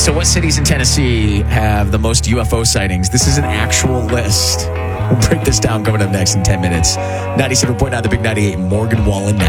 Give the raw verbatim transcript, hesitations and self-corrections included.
So what cities in Tennessee have the most U F O sightings? This is an actual list. We'll break this down coming up next in ten minutes. ninety-seven point nine, The Big ninety-eight, Morgan Wallen.